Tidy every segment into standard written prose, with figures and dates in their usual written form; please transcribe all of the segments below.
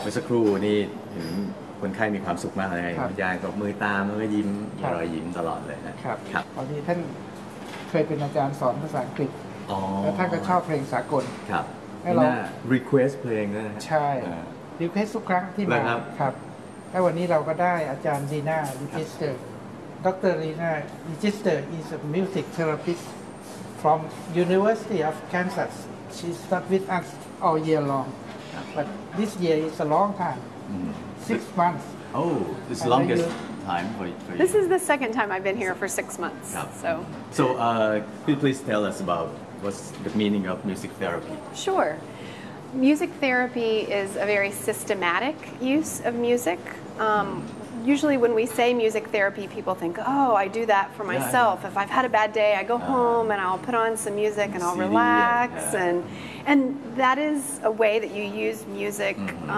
เมื่อสักครู่นี่เห็นคนไข้มีความสุขมากเลยคุณยายก็มือตามแล้วก็ยิ้มรอยยิ้มตลอดเลยนะครับตอนนี้ท่านเคยเป็นอาจารย์สอนภาษาอังกฤษแล้วท่านก็ชอบเพลงสากลครับให้เรา request เพลงด้วยนะใช่ request ทุกครั้งที่มาครับแล้ววันนี้เราก็ได้อาจารย์ลีน่าลิจิสเตอร์ดร. Lina Register is a music therapist from University of Kansas. She stuck with us all year long, but this year is a long time, 6 months. Oh, it's the longest time for you. This is the second time I've been here for 6 months. So, could you please tell us about what's the meaning of music therapy? Sure. Music therapy is a very systematic use of music. Usually when we say music therapy, people think, oh, I do that for myself. If I've had a bad day, I go home and I'll put on some music and I'll relax. And that is a way that you use music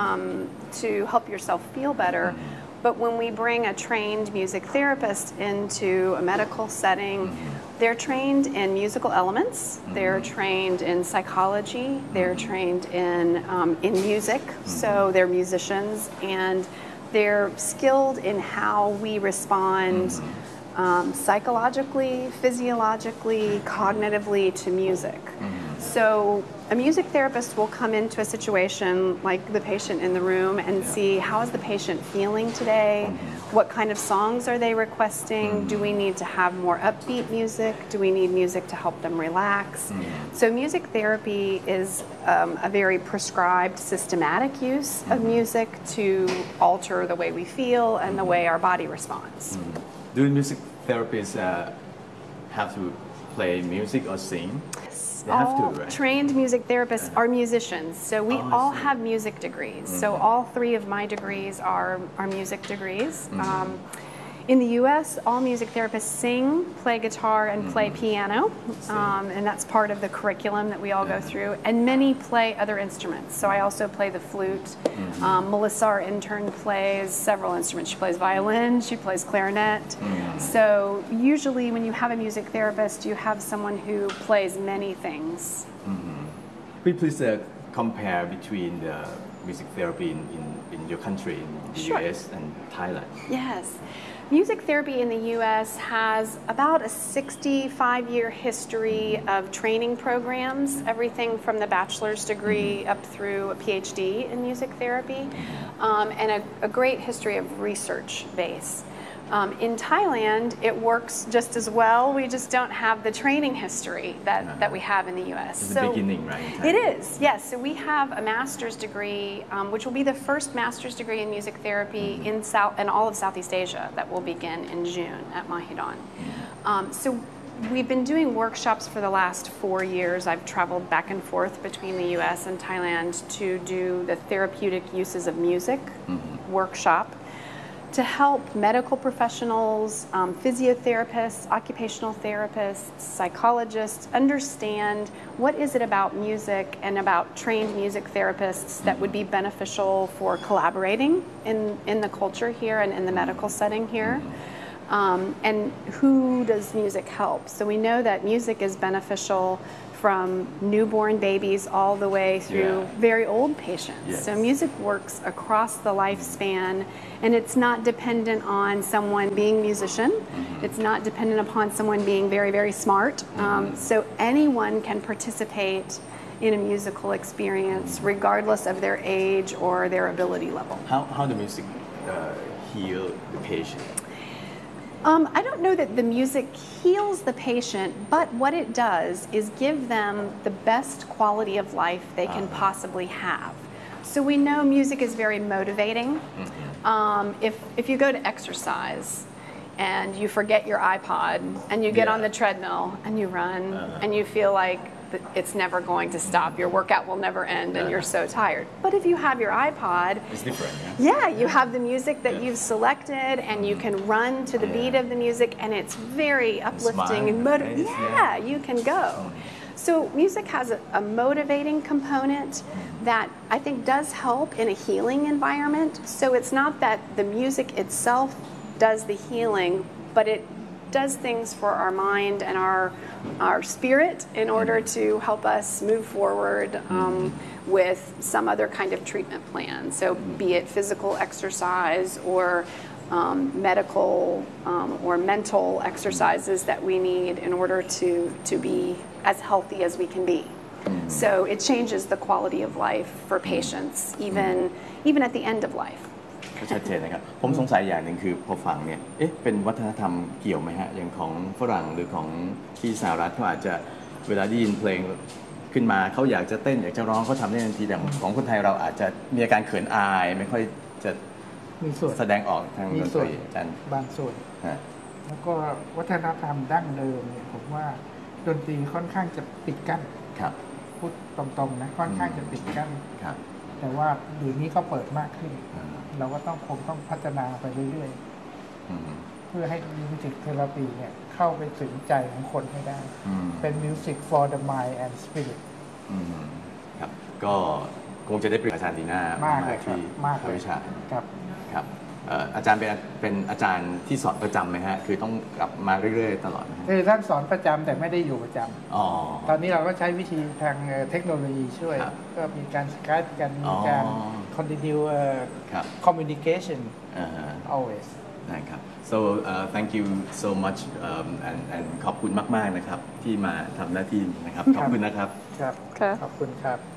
to help yourself feel better. But when we bring a trained music therapist into a medical setting, they're trained in musical elements, they're trained in psychology, they're trained in music, so they're musicians, and they're skilled in how we respond psychologically, physiologically, cognitively to music. So a music therapist will come into a situation like the patient in the room and see how is the patient feeling today, what kind of songs are they requesting, do we need to have more upbeat music, do we need music to help them relax. So music therapy is a very prescribed, systematic use of music to alter the way we feel and the way our body responds. Do music therapists have to play music or sing? All trained music therapists are musicians, so we all have music degrees. So all 3 of my degrees are music degrees. In the U.S., all music therapists sing, play guitar, and play piano, and that's part of the curriculum that we all go through. And many play other instruments. So I also play the flute. Melissa, our intern, plays several instruments. She plays violin, she plays clarinet. So usually when you have a music therapist, you have someone who plays many things. Could you please compare between the music therapy in your country, in the U.S. and Thailand? Yes. Music therapy in the U.S. has about a 65-year history of training programs, everything from the bachelor's degree up through a PhD in music therapy, and a great history of research base. In Thailand, it works just as well. We just don't have the training history that we have in the U.S. It's the beginning, right? It is, yes. So we have a master's degree, which will be the first master's degree in music therapy in all of Southeast Asia that will begin in June at Mahidol. So we've been doing workshops for the last 4 years. I've traveled back and forth between the U.S. and Thailand to do the therapeutic uses of music workshop, to help medical professionals, physiotherapists, occupational therapists, psychologists understand what is it about music and about trained music therapists that would be beneficial for collaborating in the culture here and in the medical setting here. And who does music help? So we know that music is beneficial from newborn babies all the way through very old patients. So music works across the lifespan, and it's not dependent on someone being a musician. It's not dependent upon someone being very, very smart. So anyone can participate in a musical experience regardless of their age or their ability level. How does music heal the patient? I don't know that the music heals the patient, but what it does is give them the best quality of life they can possibly have. So we know music is very motivating. If you go to exercise and you forget your iPod and you get on the treadmill and you run and you feel like it's never going to stop, your workout will never end and you're so tired. But if you have your iPod, it's different. You have the music that you've selected and you can run to the beat of the music, and it's very uplifting and motivating. You can go. So music has a motivating component that I think does help in a healing environment. So it's not that the music itself does the healing, but does things for our mind and our spirit in order to help us move forward with some other kind of treatment plan. So be it physical exercise or medical or mental exercises that we need in order to be as healthy as we can be. So it changes the quality of life for patients, even at the end of life. ก็ชัดเจนนะครับผมสงสัยอย่างหนึ่งคือพอฟังเนี่ยเป็นวัฒนธรรมเกี่ยวไหมฮะอย่างของฝรั่งหรือของที่สหรัฐเขาอาจจะเวลาได้ยินเพลงขึ้นมาเขาอยากจะเต้นอยากจะร้องเขาทำได้ทันทีแต่ของคนไทยเราอาจจะมีอาการเขินอายไม่ค่อยจะมีส่วนแสดงออกทางดนตรีอาจารย์บางส่วนฮะแล้วก็วัฒนธรรมดั้งเดิมเนี่ยผมว่าดนตรีค่อนข้างจะปิดกั้นครับพูดตรงๆนะค่อนข้างจะปิดกั้นครับแต่ว่าเดี๋ยวนี้ก็เปิดมากขึ้นอืมเราก็คงต้องพัฒนาไปเรื่อยอืมๆ เพื่อให้มิวสิกเทอราปีเนี่ยเข้าไปถึงใจของคนให้ได้อืมเป็นมิวสิก for the mind and spirit อืมครับก็คงจะได้เปรียบอาจารย์ดีน่ามากเลยครับที่มากภาคเลยวิชาครับครับอาจารย์เป็นอาจารย์ที่สอนประจำไหมฮะคือต้องกลับมาเรื่อยๆตลอดไหมฮะคือท่านสอนประจำแต่ไม่ได้อยู่ประจำอ๋อตอนนี้เราก็ใช้วิธีทางเทคโนโลยีช่วยครับก็มีการสกายกันอ๋มีอการ continue ครับ communication อ่าฮะ always นะครับ so thank you so much and ขอบคุณมากๆนะครับที่มาทำหน้าที่นะครับขอบคุณนะครับครับค่ะขอบคุณครับ